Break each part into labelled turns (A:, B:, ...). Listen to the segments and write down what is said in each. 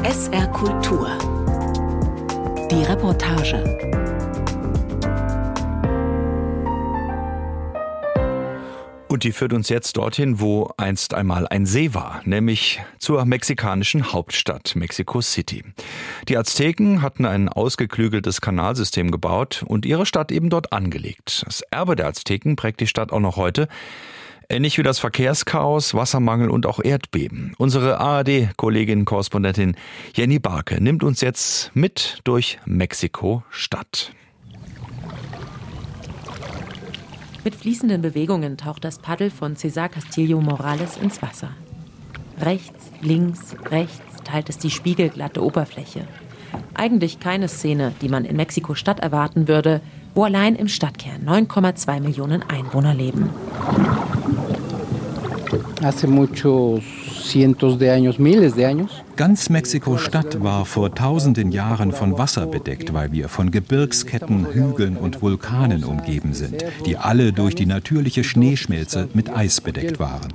A: SR Kultur. Die Reportage.
B: Und die führt uns jetzt dorthin, wo einst einmal ein See war, nämlich zur mexikanischen Hauptstadt Mexico City. Die Azteken hatten ein ausgeklügeltes Kanalsystem gebaut und ihre Stadt eben dort angelegt. Das Erbe der Azteken prägt die Stadt auch noch heute. Ähnlich wie das Verkehrschaos, Wassermangel und auch Erdbeben. Unsere ARD-Kollegin-Korrespondentin Jenny Barke nimmt uns jetzt mit durch Mexiko-Stadt.
C: Mit fließenden Bewegungen taucht das Paddel von César Castillo Morales ins Wasser. Rechts, links, rechts teilt es die spiegelglatte Oberfläche. Eigentlich keine Szene, die man in Mexiko-Stadt erwarten würde, wo allein im Stadtkern 9,2 Millionen Einwohner leben.
D: Ganz Mexiko-Stadt war vor tausenden Jahren von Wasser bedeckt, weil wir von Gebirgsketten, Hügeln und Vulkanen umgeben sind, die alle durch die natürliche Schneeschmelze mit Eis bedeckt waren.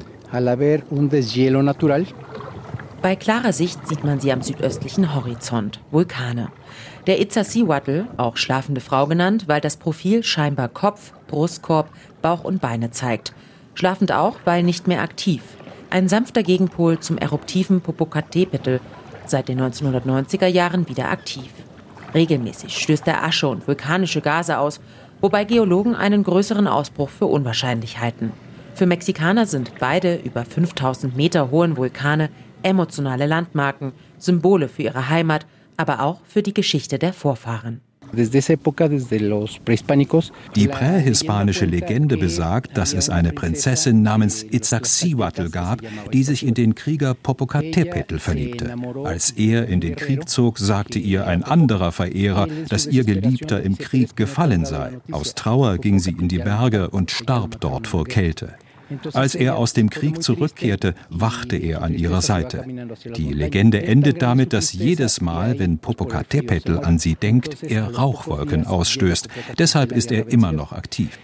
C: Bei klarer Sicht sieht man sie am südöstlichen Horizont, Vulkane. Der Iztaccíhuatl, auch schlafende Frau genannt, weil das Profil scheinbar Kopf, Brustkorb, Bauch und Beine zeigt. Schlafend auch, weil nicht mehr aktiv. Ein sanfter Gegenpol zum eruptiven Popocatépetl, seit den 1990er Jahren wieder aktiv. Regelmäßig stößt er Asche und vulkanische Gase aus, wobei Geologen einen größeren Ausbruch für unwahrscheinlich halten. Für Mexikaner sind beide über 5000 Meter hohen Vulkane emotionale Landmarken, Symbole für ihre Heimat, aber auch für die Geschichte der Vorfahren.
D: Die prähispanische Legende besagt, dass es eine Prinzessin namens Iztaccíhuatl gab, die sich in den Krieger Popocatépetl verliebte. Als er in den Krieg zog, sagte ihr ein anderer Verehrer, dass ihr Geliebter im Krieg gefallen sei. Aus Trauer ging sie in die Berge und starb dort vor Kälte. Als er aus dem Krieg zurückkehrte, wachte er an ihrer Seite. Die Legende endet damit, dass jedes Mal, wenn Popocatépetl an sie denkt, er Rauchwolken ausstößt. Deshalb ist er immer noch aktiv.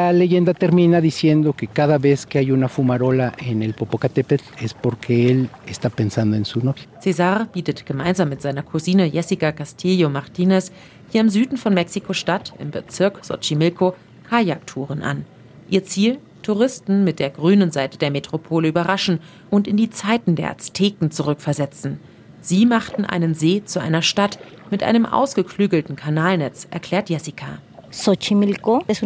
C: César bietet gemeinsam mit seiner Cousine Jessica Castillo Martinez hier im Süden von Mexiko-Stadt im Bezirk Xochimilco Kajaktouren an. Ihr Ziel? Touristen mit der grünen Seite der Metropole überraschen und in die Zeiten der Azteken zurückversetzen. Sie machten einen See zu einer Stadt mit einem ausgeklügelten Kanalnetz, erklärt Jessica.
E: Xochimilco ist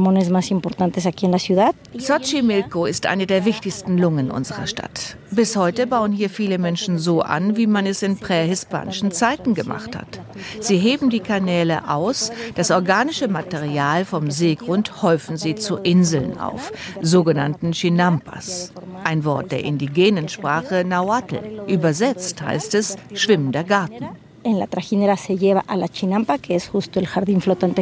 E: eine der wichtigsten Lungen unserer Stadt. Bis heute bauen hier viele Menschen so an, wie man es in prähispanischen Zeiten gemacht hat. Sie heben die Kanäle aus, das organische Material vom Seegrund häufen sie zu Inseln auf, sogenannten Chinampas. Ein Wort der indigenen Sprache Nahuatl. Übersetzt heißt es schwimmender Garten.
F: En la trajinera se lleva a la chinampa, que es justo el jardín flotante.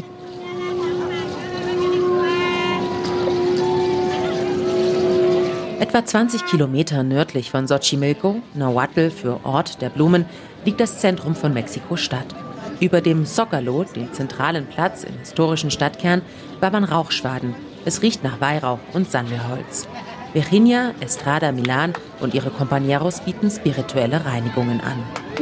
C: Etwa 20 Kilometer nördlich von Xochimilco, Nahuatl für Ort der Blumen, liegt das Zentrum von Mexiko-Stadt. Über dem Zócalo, dem zentralen Platz im historischen Stadtkern, wabern Rauchschwaden. Es riecht nach Weihrauch und Sandelholz. Virginia Estrada Milán und ihre Compañeros bieten spirituelle Reinigungen an.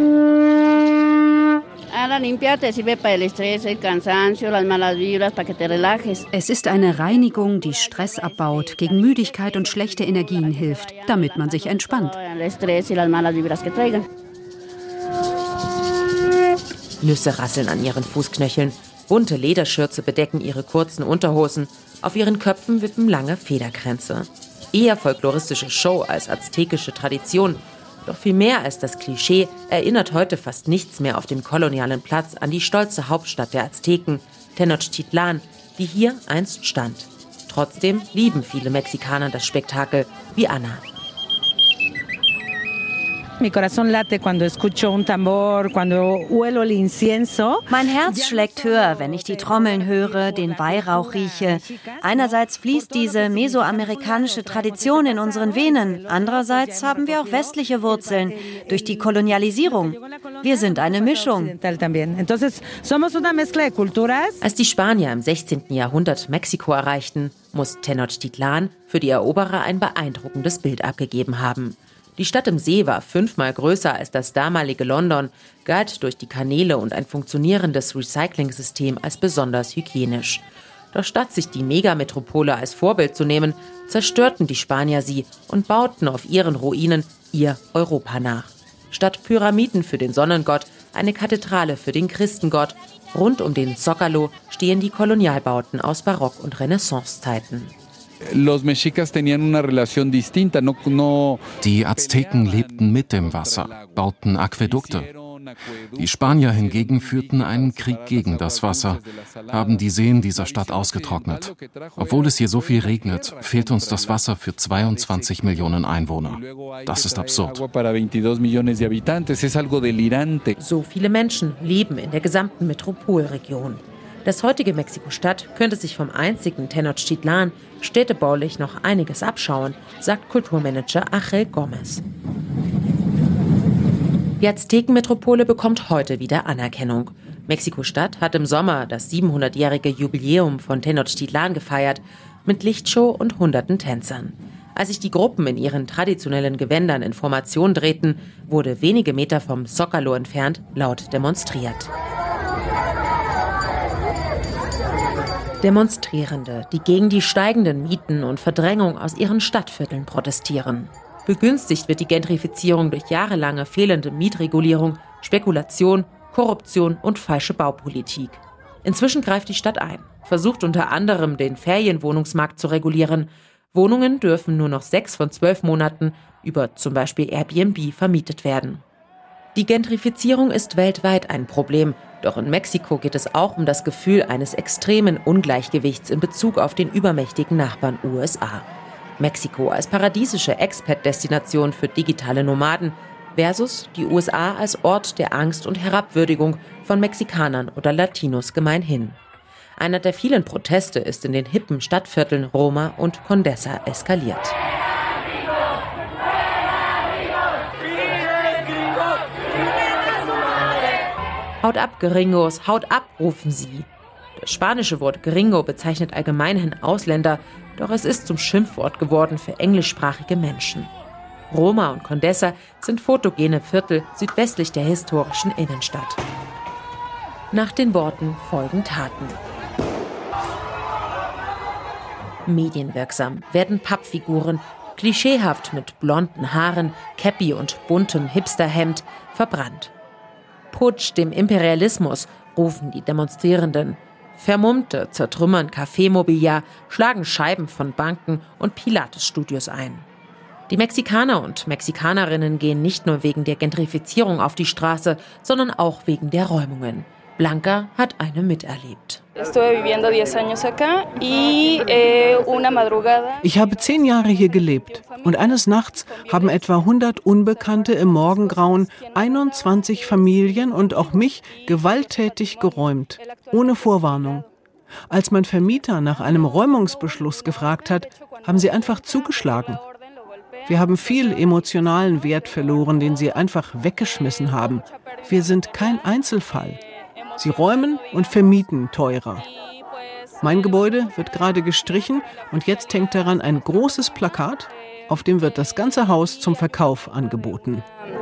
G: Es ist eine Reinigung, die Stress abbaut, gegen Müdigkeit und schlechte Energien hilft, damit man sich entspannt.
C: Nüsse rasseln an ihren Fußknöcheln, bunte Lederschürze bedecken ihre kurzen Unterhosen, auf ihren Köpfen wippen lange Federkränze. Eher folkloristische Show als aztekische Tradition. Doch viel mehr als das Klischee erinnert heute fast nichts mehr auf dem kolonialen Platz an die stolze Hauptstadt der Azteken, Tenochtitlan, die hier einst stand. Trotzdem lieben viele Mexikaner das Spektakel, wie Anna.
H: Mein Herz schlägt höher, wenn ich die Trommeln höre, den Weihrauch rieche. Einerseits fließt diese mesoamerikanische Tradition in unseren Venen, andererseits haben wir auch westliche Wurzeln durch die Kolonialisierung. Wir sind eine Mischung.
C: Als die Spanier im 16. Jahrhundert Mexiko erreichten, muss Tenochtitlan für die Eroberer ein beeindruckendes Bild abgegeben haben. Die Stadt im See war 5-mal größer als das damalige London, galt durch die Kanäle und ein funktionierendes Recycling-System als besonders hygienisch. Doch statt sich die Megametropole als Vorbild zu nehmen, zerstörten die Spanier sie und bauten auf ihren Ruinen ihr Europa nach. Statt Pyramiden für den Sonnengott eine Kathedrale für den Christengott. Rund um den Zócalo stehen die Kolonialbauten aus Barock- und Renaissancezeiten.
I: Die Azteken lebten mit dem Wasser, bauten Aquädukte. Die Spanier hingegen führten einen Krieg gegen das Wasser, haben die Seen dieser Stadt ausgetrocknet. Obwohl es hier so viel regnet, fehlt uns das Wasser für 22 Millionen Einwohner. Das ist absurd.
C: So viele Menschen leben in der gesamten Metropolregion. Das heutige Mexiko-Stadt könnte sich vom einzigen Tenochtitlan städtebaulich noch einiges abschauen, sagt Kulturmanager Ángel Gómez. Die Aztekenmetropole bekommt heute wieder Anerkennung. Mexiko-Stadt hat im Sommer das 700-jährige Jubiläum von Tenochtitlan gefeiert, mit Lichtshow und hunderten Tänzern. Als sich die Gruppen in ihren traditionellen Gewändern in Formation drehten, wurde wenige Meter vom Zócalo entfernt laut demonstriert. Demonstrierende, die gegen die steigenden Mieten und Verdrängung aus ihren Stadtvierteln protestieren. Begünstigt wird die Gentrifizierung durch jahrelange fehlende Mietregulierung, Spekulation, Korruption und falsche Baupolitik. Inzwischen greift die Stadt ein, versucht unter anderem den Ferienwohnungsmarkt zu regulieren. Wohnungen dürfen nur noch 6 von 12 Monaten über zum Beispiel Airbnb vermietet werden. Die Gentrifizierung ist weltweit ein Problem, doch in Mexiko geht es auch um das Gefühl eines extremen Ungleichgewichts in Bezug auf den übermächtigen Nachbarn USA. Mexiko als paradiesische Expat-Destination für digitale Nomaden versus die USA als Ort der Angst und Herabwürdigung von Mexikanern oder Latinos gemeinhin. Einer der vielen Proteste ist in den hippen Stadtvierteln Roma und Condesa eskaliert. Haut ab, Gringos, haut ab, rufen sie. Das spanische Wort Gringo bezeichnet allgemeinhin Ausländer, doch es ist zum Schimpfwort geworden für englischsprachige Menschen. Roma und Condesa sind fotogene Viertel südwestlich der historischen Innenstadt. Nach den Worten folgen Taten. Medienwirksam werden Pappfiguren, klischeehaft mit blonden Haaren, Käppi und buntem Hipsterhemd, verbrannt. Putsch dem Imperialismus, rufen die Demonstrierenden. Vermummte zertrümmern Café-Mobiliar, schlagen Scheiben von Banken und Pilates-Studios ein. Die Mexikaner und Mexikanerinnen gehen nicht nur wegen der Gentrifizierung auf die Straße, sondern auch wegen der Räumungen. Blanca hat eine miterlebt.
J: Ich habe 10 Jahre hier gelebt und eines Nachts haben etwa 100 Unbekannte im Morgengrauen 21 Familien und auch mich gewalttätig geräumt, ohne Vorwarnung. Als mein Vermieter nach einem Räumungsbeschluss gefragt hat, haben sie einfach zugeschlagen. Wir haben viel emotionalen Wert verloren, den sie einfach weggeschmissen haben. Wir sind kein Einzelfall. Sie räumen und vermieten teurer. Mein Gebäude wird gerade gestrichen und jetzt hängt daran ein großes Plakat, auf dem wird das ganze Haus zum Verkauf angeboten.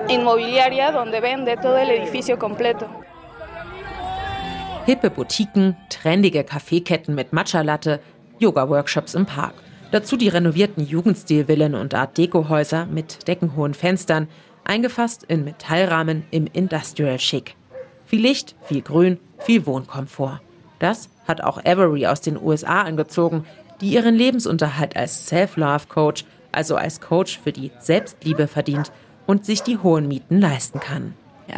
C: Hippe Boutiquen, trendige Kaffeeketten mit Matcha-Latte, Yoga-Workshops im Park. Dazu die renovierten Jugendstilvillen und Art-Deco-Häuser mit deckenhohen Fenstern, eingefasst in Metallrahmen im Industrial-Chic. Viel Licht, viel Grün, viel Wohnkomfort. Das hat auch Avery aus den USA angezogen, die ihren Lebensunterhalt als Self-Love-Coach, also als Coach für die Selbstliebe verdient und sich die hohen Mieten leisten kann.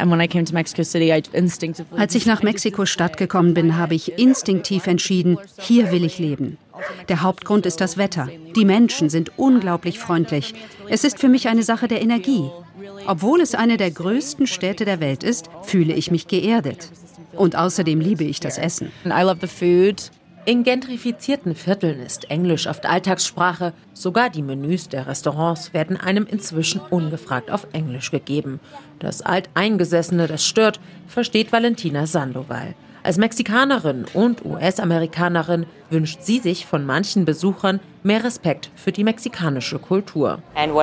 G: Als ich nach Mexiko-Stadt gekommen bin, habe ich instinktiv entschieden, hier will ich leben. Der Hauptgrund ist das Wetter. Die Menschen sind unglaublich freundlich. Es ist für mich eine Sache der Energie. Obwohl es eine der größten Städte der Welt ist, fühle ich mich geerdet. Und außerdem liebe ich das Essen.
C: In gentrifizierten Vierteln ist Englisch oft Alltagssprache. Sogar die Menüs der Restaurants werden einem inzwischen ungefragt auf Englisch gegeben. Das Alteingesessene, das stört, versteht Valentina Sandoval. Als Mexikanerin und US-Amerikanerin wünscht sie sich von manchen Besuchern mehr Respekt für die mexikanische Kultur.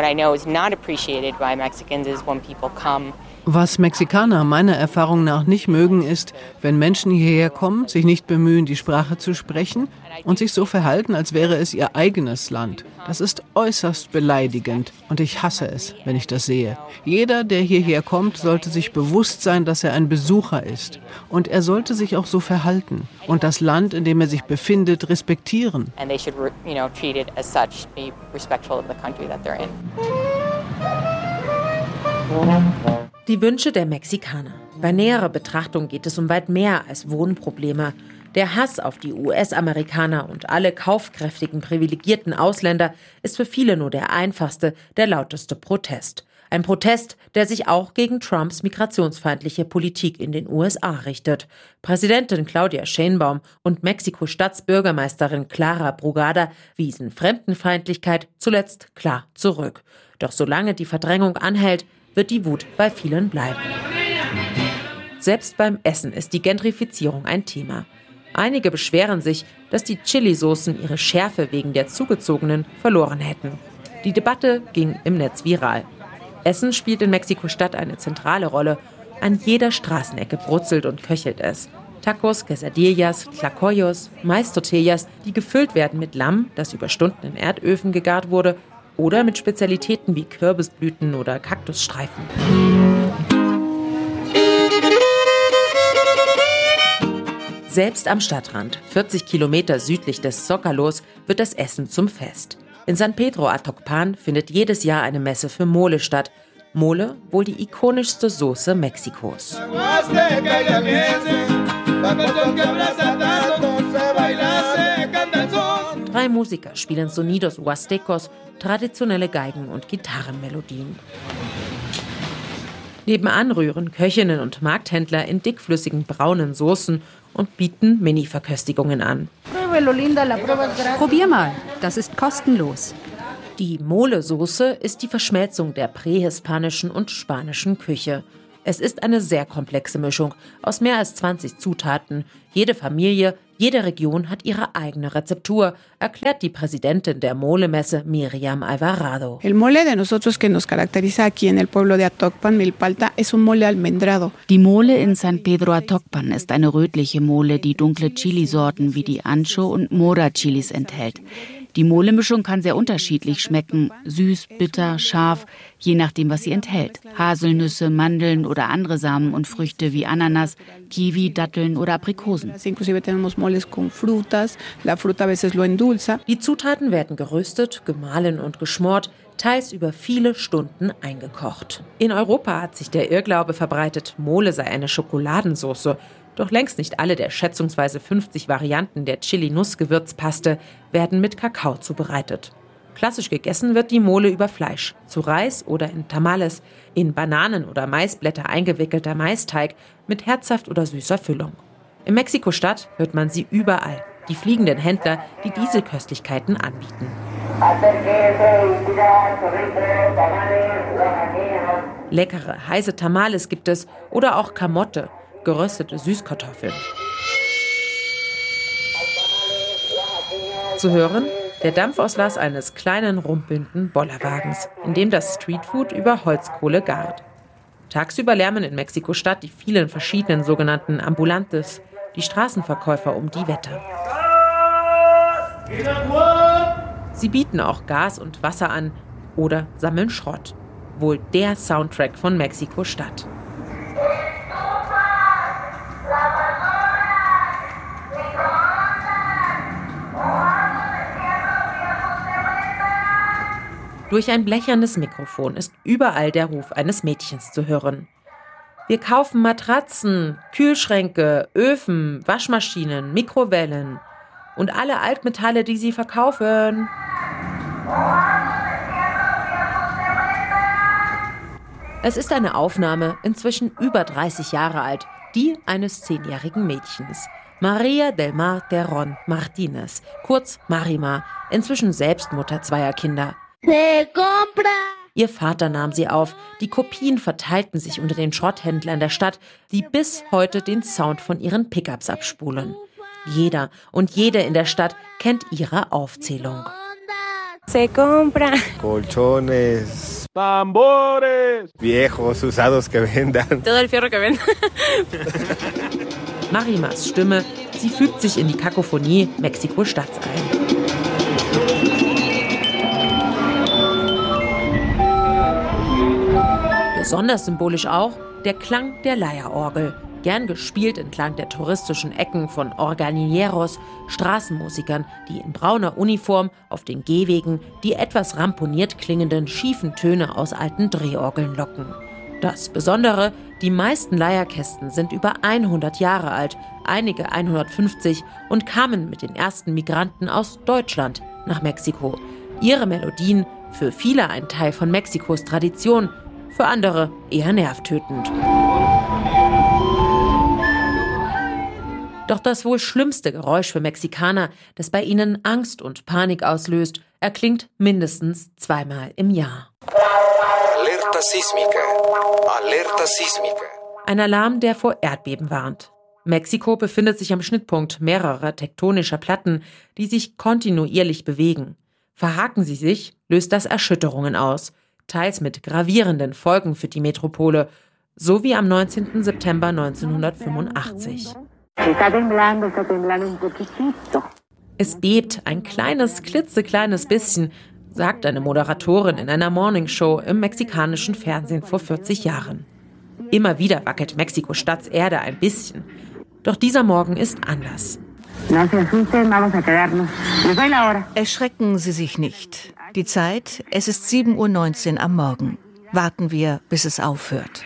J: Was Mexikaner meiner Erfahrung nach nicht mögen, ist, wenn Menschen hierher kommen, sich nicht bemühen, die Sprache zu sprechen und sich so verhalten, als wäre es ihr eigenes Land. Das ist äußerst beleidigend und ich hasse es, wenn ich das sehe. Jeder, der hierher kommt, sollte sich bewusst sein, dass er ein Besucher ist. Und er sollte sich auch so verhalten und das Land, in dem er sich befindet, respektieren.
C: Die Wünsche der Mexikaner. Bei näherer Betrachtung geht es um weit mehr als Wohnprobleme. Der Hass auf die US-Amerikaner und alle kaufkräftigen, privilegierten Ausländer ist für viele nur der einfachste, der lauteste Protest. Ein Protest, der sich auch gegen Trumps migrationsfeindliche Politik in den USA richtet. Präsidentin Claudia Sheinbaum und Mexiko-Staatsbürgermeisterin Clara Brugada wiesen Fremdenfeindlichkeit zuletzt klar zurück. Doch solange die Verdrängung anhält, wird die Wut bei vielen bleiben. Selbst beim Essen ist die Gentrifizierung ein Thema. Einige beschweren sich, dass die Chili-Soßen ihre Schärfe wegen der Zugezogenen verloren hätten. Die Debatte ging im Netz viral. Essen spielt in Mexiko-Stadt eine zentrale Rolle. An jeder Straßenecke brutzelt und köchelt es. Tacos, Quesadillas, Tlacoyos, Mais-Tortillas, die gefüllt werden mit Lamm, das über Stunden in Erdöfen gegart wurde, oder mit Spezialitäten wie Kürbisblüten oder Kaktusstreifen. Selbst am Stadtrand, 40 Kilometer südlich des Zócalos, wird das Essen zum Fest. In San Pedro Atocpan findet jedes Jahr eine Messe für Mole statt. Mole, wohl die ikonischste Soße Mexikos. 3 Musiker spielen Sonidos Huastecos, traditionelle Geigen- und Gitarrenmelodien. Nebenan rühren Köchinnen und Markthändler in dickflüssigen braunen Soßen und bieten Mini-Verköstigungen an.
G: Probier mal, das ist kostenlos.
C: Die Mole-Soße ist die Verschmelzung der prähispanischen und spanischen Küche. Es ist eine sehr komplexe Mischung aus mehr als 20 Zutaten. Jede Familie, jede Region hat ihre eigene Rezeptur, erklärt die Präsidentin der Mole-Messe Miriam Alvarado.
K: El mole de nosotros que nos caracteriza aquí en el pueblo de Atocpan, Milpalta, es un mole almendrado.
L: Die Mole in San Pedro Atocpan ist eine rötliche Mole, die dunkle Chilisorten wie die Ancho- und Mora-Chilis enthält. Die Mole-Mischung kann sehr unterschiedlich schmecken, süß, bitter, scharf, je nachdem, was sie enthält. Haselnüsse, Mandeln oder andere Samen und Früchte wie Ananas, Kiwi, Datteln oder Aprikosen.
C: Die Zutaten werden geröstet, gemahlen und geschmort, teils über viele Stunden eingekocht. In Europa hat sich der Irrglaube verbreitet, Mole sei eine Schokoladensauce. Doch längst nicht alle der schätzungsweise 50 Varianten der Chili-Nuss-Gewürzpaste werden mit Kakao zubereitet. Klassisch gegessen wird die Mole über Fleisch, zu Reis oder in Tamales, in Bananen- oder Maisblätter eingewickelter Maisteig mit herzhaft oder süßer Füllung. In Mexiko-Stadt hört man sie überall, die fliegenden Händler, die diese Köstlichkeiten anbieten. Leckere, heiße Tamales gibt es oder auch Kamotte, geröstete Süßkartoffeln. Zu hören, der Dampfauslass eines kleinen, rumpelnden Bollerwagens, in dem das Streetfood über Holzkohle gart. Tagsüber lärmen in Mexiko-Stadt die vielen verschiedenen sogenannten Ambulantes, die Straßenverkäufer um die Wette. Sie bieten auch Gas und Wasser an oder sammeln Schrott. Wohl der Soundtrack von Mexiko-Stadt. Durch ein blechernes Mikrofon ist überall der Ruf eines Mädchens zu hören. Wir kaufen Matratzen, Kühlschränke, Öfen, Waschmaschinen, Mikrowellen und alle Altmetalle, die sie verkaufen. Es ist eine Aufnahme, inzwischen über 30 Jahre alt, die eines 10-jährigen Mädchens. Maria del Mar Terron Martínez, kurz Marima, inzwischen selbst Mutter 2 Kinder. Ihr Vater nahm sie auf. Die Kopien verteilten sich unter den Schrotthändlern der Stadt, die bis heute den Sound von ihren Pickups abspulen. Jeder und jede in der Stadt kennt ihre Aufzählung.
F: Se compra
M: colchones, tambores, viejos, usados que vendan.
F: Todo el fierro que venden.
C: Marimas Stimme, sie fügt sich in die Kakophonie Mexiko-Stadts ein. Besonders symbolisch auch der Klang der Leierorgel, gern gespielt entlang der touristischen Ecken von Organilleros, Straßenmusikern, die in brauner Uniform auf den Gehwegen die etwas ramponiert klingenden schiefen Töne aus alten Drehorgeln locken. Das Besondere, die meisten Leierkästen sind über 100 Jahre alt, einige 150 und kamen mit den ersten Migranten aus Deutschland nach Mexiko. Ihre Melodien, für viele ein Teil von Mexikos Tradition, für andere eher nervtötend. Doch das wohl schlimmste Geräusch für Mexikaner, das bei ihnen Angst und Panik auslöst, erklingt mindestens 2-mal im Jahr.
N: Alerta sísmica. Alerta sísmica.
C: Ein Alarm, der vor Erdbeben warnt. Mexiko befindet sich am Schnittpunkt mehrerer tektonischer Platten, die sich kontinuierlich bewegen. Verhaken sie sich, löst das Erschütterungen aus, teils mit gravierenden Folgen für die Metropole, so wie am 19. September 1985. Es bebt ein klitzekleines bisschen, sagt eine Moderatorin in einer Morningshow im mexikanischen Fernsehen vor 40 Jahren. Immer wieder wackelt Mexiko-Stadts Erde ein bisschen. Doch dieser Morgen ist anders.
E: Erschrecken Sie sich nicht. Die Zeit, es ist 7:19 Uhr am Morgen. Warten wir, bis es aufhört.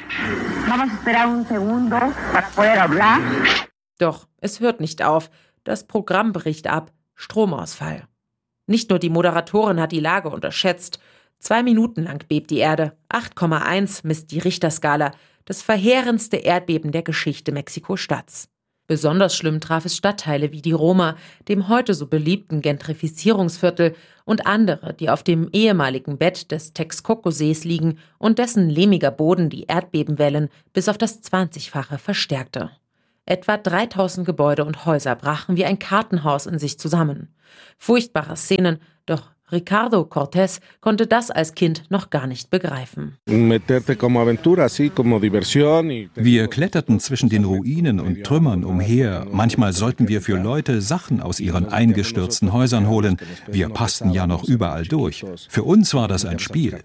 C: Doch es hört nicht auf. Das Programm bricht ab. Stromausfall. Nicht nur die Moderatorin hat die Lage unterschätzt. 2 Minuten lang bebt die Erde. 8,1 misst die Richterskala. Das verheerendste Erdbeben der Geschichte Mexiko-Stadts. Besonders schlimm traf es Stadtteile wie die Roma, dem heute so beliebten Gentrifizierungsviertel, und andere, die auf dem ehemaligen Bett des Texcoco-Sees liegen und dessen lehmiger Boden die Erdbebenwellen bis auf das 20-fache verstärkte. Etwa 3000 Gebäude und Häuser brachen wie ein Kartenhaus in sich zusammen. Furchtbare Szenen, doch Ricardo Cortés konnte das als Kind noch gar nicht begreifen.
D: Wir kletterten zwischen den Ruinen und Trümmern umher. Manchmal sollten wir für Leute Sachen aus ihren eingestürzten Häusern holen. Wir passten ja noch überall durch. Für uns war das ein Spiel,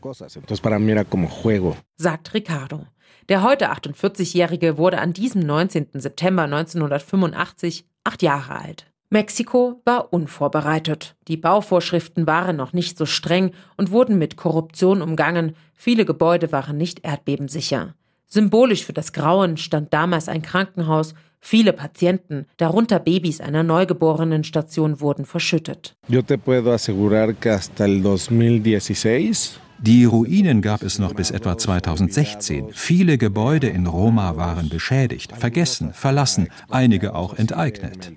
C: sagt Ricardo. Der heute 48-Jährige wurde an diesem 19. September 1985 8 Jahre alt. Mexiko war unvorbereitet. Die Bauvorschriften waren noch nicht so streng und wurden mit Korruption umgangen. Viele Gebäude waren nicht erdbebensicher. Symbolisch für das Grauen stand damals ein Krankenhaus. Viele Patienten, darunter Babys einer Neugeborenenstation, wurden verschüttet.
D: Die Ruinen gab es noch bis etwa 2016. Viele Gebäude in Roma waren beschädigt, vergessen, verlassen, einige auch enteignet.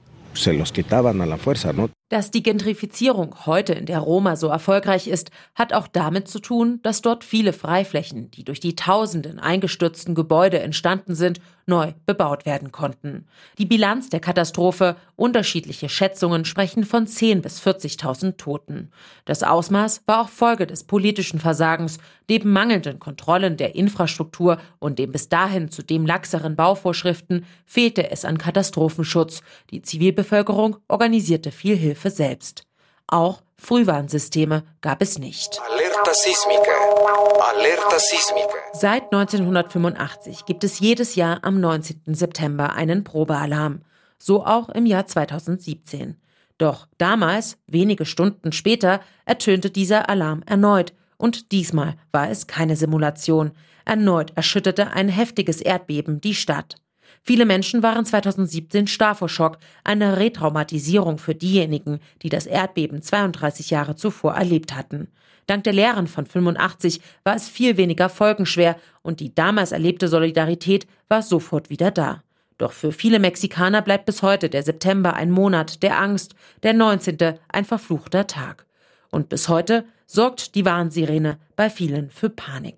C: Dass die Gentrifizierung heute in der Roma so erfolgreich ist, hat auch damit zu tun, dass dort viele Freiflächen, die durch die tausenden eingestürzten Gebäude entstanden sind, neu bebaut werden konnten. Die Bilanz der Katastrophe, unterschiedliche Schätzungen sprechen von 10.000 bis 40.000 Toten. Das Ausmaß war auch Folge des politischen Versagens, neben mangelnden Kontrollen der Infrastruktur und den bis dahin zudem laxeren Bauvorschriften fehlte es an Katastrophenschutz. Die Zivilbevölkerung organisierte viel Hilfe selbst. Auch Frühwarnsysteme gab es nicht.
N: Alerta sísmica. Alerta sísmica.
C: Seit 1985 gibt es jedes Jahr am 19. September einen Probealarm. So auch im Jahr 2017. Doch damals, wenige Stunden später, ertönte dieser Alarm erneut. Und diesmal war es keine Simulation. Erneut erschütterte ein heftiges Erdbeben die Stadt. Viele Menschen waren 2017 starr vor Schock, eine Retraumatisierung für diejenigen, die das Erdbeben 32 Jahre zuvor erlebt hatten. Dank der Lehren von 85 war es viel weniger folgenschwer und die damals erlebte Solidarität war sofort wieder da. Doch für viele Mexikaner bleibt bis heute der September ein Monat der Angst, der 19. ein verfluchter Tag. Und bis heute sorgt die Warnsirene bei vielen für Panik.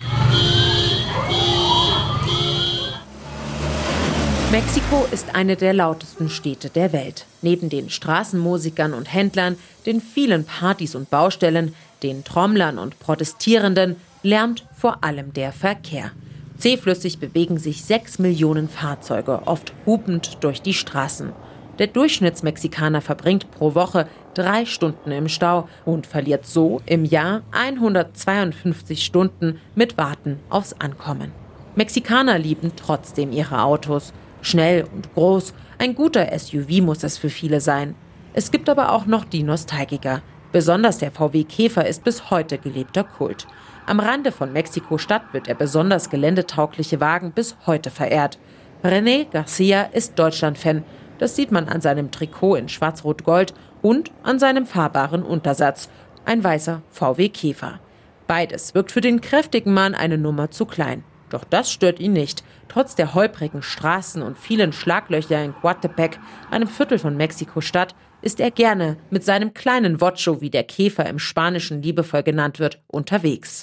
C: Mexiko ist eine der lautesten Städte der Welt. Neben den Straßenmusikern und Händlern, den vielen Partys und Baustellen, den Trommlern und Protestierenden lärmt vor allem der Verkehr. Zähflüssig bewegen sich 6 Millionen Fahrzeuge, oft hupend durch die Straßen. Der Durchschnittsmexikaner verbringt pro Woche 3 Stunden im Stau und verliert so im Jahr 152 Stunden mit Warten aufs Ankommen. Mexikaner lieben trotzdem ihre Autos. Schnell und groß, ein guter SUV muss es für viele sein. Es gibt aber auch noch die Nostalgiker. Besonders der VW Käfer ist bis heute gelebter Kult. Am Rande von Mexiko-Stadt wird der besonders geländetaugliche Wagen bis heute verehrt. René Garcia ist Deutschland-Fan. Das sieht man an seinem Trikot in Schwarz-Rot-Gold und an seinem fahrbaren Untersatz. Ein weißer VW Käfer. Beides wirkt für den kräftigen Mann eine Nummer zu klein. Doch das stört ihn nicht. Trotz der holprigen Straßen und vielen Schlaglöcher in Coatepec, einem Viertel von Mexiko-Stadt, ist er gerne mit seinem kleinen Vocho, wie der Käfer im Spanischen liebevoll genannt wird, unterwegs.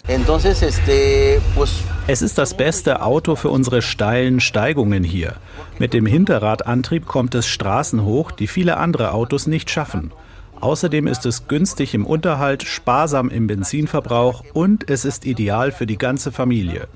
O: Es ist das beste Auto für unsere steilen Steigungen hier. Mit dem Hinterradantrieb kommt es Straßen hoch, die viele andere Autos nicht schaffen. Außerdem ist es günstig im Unterhalt, sparsam im Benzinverbrauch und es ist ideal für die ganze Familie.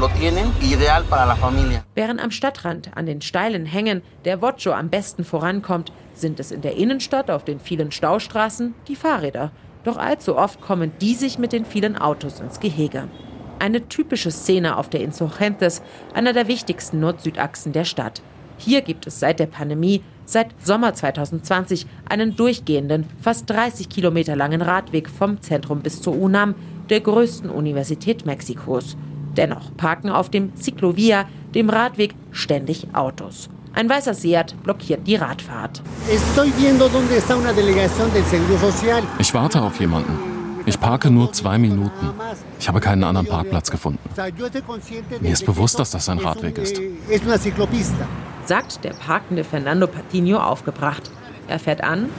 C: Während am Stadtrand an den steilen Hängen der Vocho am besten vorankommt, sind es in der Innenstadt auf den vielen Staustraßen die Fahrräder. Doch allzu oft kommen die sich mit den vielen Autos ins Gehege. Eine typische Szene auf der Insurgentes, einer der wichtigsten Nord-Süd-Achsen der Stadt. Hier gibt es seit der Pandemie, seit Sommer 2020, einen durchgehenden, fast 30 Kilometer langen Radweg vom Zentrum bis zur UNAM, der größten Universität Mexikos. Dennoch parken auf dem Ciclovia, dem Radweg, ständig Autos. Ein weißer Seat blockiert die Radfahrt.
I: Ich warte auf jemanden. Ich parke nur 2 Minuten. Ich habe keinen anderen Parkplatz gefunden. Mir ist bewusst, dass das ein Radweg ist,
C: sagt der parkende Fernando Patiño aufgebracht. Er fährt an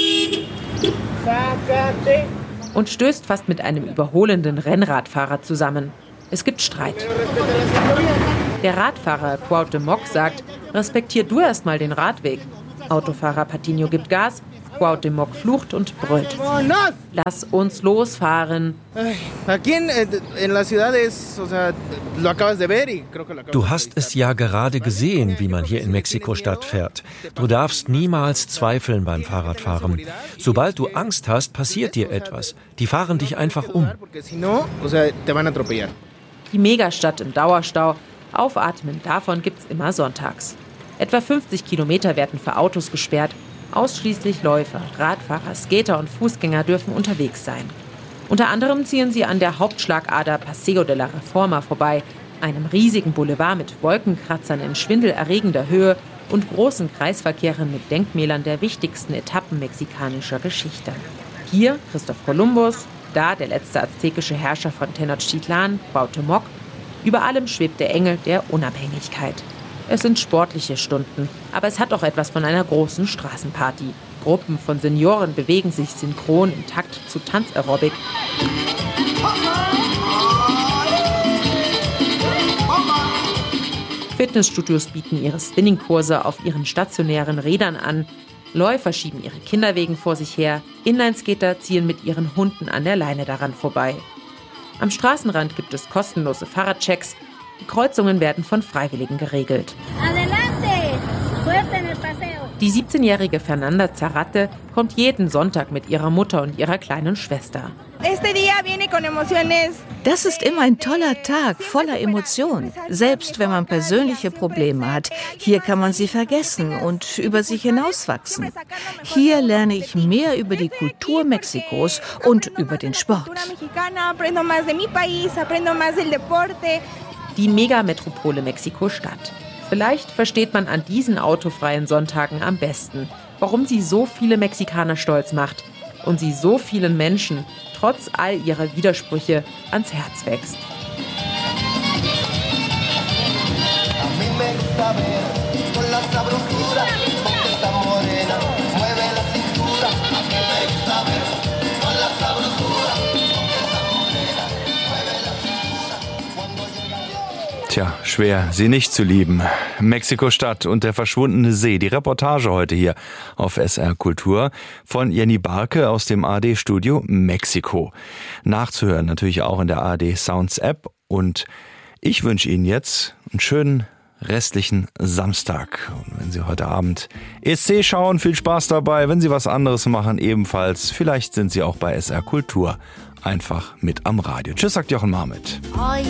C: und stößt fast mit einem überholenden Rennradfahrer zusammen. Es gibt Streit. Der Radfahrer Cuauhtémoc sagt, respektier du erst mal den Radweg. Autofahrer Patiño gibt Gas, Cuauhtémoc flucht und brüllt. Lass uns losfahren.
P: Du hast es ja gerade gesehen, wie man hier in Mexiko-Stadt fährt. Du darfst niemals zweifeln beim Fahrradfahren. Sobald du Angst hast, passiert dir etwas. Die fahren dich einfach um.
C: Die Megastadt im Dauerstau. Aufatmen davon gibt's immer sonntags. Etwa 50 Kilometer werden für Autos gesperrt. Ausschließlich Läufer, Radfahrer, Skater und Fußgänger dürfen unterwegs sein. Unter anderem ziehen sie an der Hauptschlagader Paseo de la Reforma vorbei, einem riesigen Boulevard mit Wolkenkratzern in schwindelerregender Höhe und großen Kreisverkehren mit Denkmälern der wichtigsten Etappen mexikanischer Geschichte. Hier Christoph Kolumbus, da der letzte aztekische Herrscher von Tenochtitlan, Cuauhtémoc. Über allem schwebt der Engel der Unabhängigkeit. Es sind sportliche Stunden, aber es hat auch etwas von einer großen Straßenparty. Gruppen von Senioren bewegen sich synchron im Takt zu Tanzaerobik. Fitnessstudios bieten ihre Spinningkurse auf ihren stationären Rädern an. Läufer schieben ihre Kinderwegen vor sich her. Inlineskater ziehen mit ihren Hunden an der Leine daran vorbei. Am Straßenrand gibt es kostenlose Fahrradchecks. Die Kreuzungen werden von Freiwilligen geregelt. Die 17-jährige Fernanda Zarate kommt jeden Sonntag mit ihrer Mutter und ihrer kleinen Schwester.
E: Das ist immer ein toller Tag, voller Emotionen. Selbst wenn man persönliche Probleme hat, hier kann man sie vergessen und über sich hinauswachsen. Hier lerne ich mehr über die Kultur Mexikos und über den Sport.
C: Die Megametropole Mexiko-Stadt. Vielleicht versteht man an diesen autofreien Sonntagen am besten, warum sie so viele Mexikaner stolz macht und sie so vielen Menschen, trotz all ihrer Widersprüche, ans Herz wächst.
B: schwer, sie nicht zu lieben. Mexiko-Stadt und der verschwundene See. Die Reportage heute hier auf SR Kultur von Jenny Barke aus dem ARD-Studio Mexiko. Nachzuhören natürlich auch in der ARD Sounds App. Und ich wünsche Ihnen jetzt einen schönen restlichen Samstag. Und wenn Sie heute Abend ESC schauen, viel Spaß dabei. Wenn Sie was anderes machen, ebenfalls. Vielleicht sind Sie auch bei SR Kultur einfach mit am Radio. Tschüss, sagt Jochen Marmit.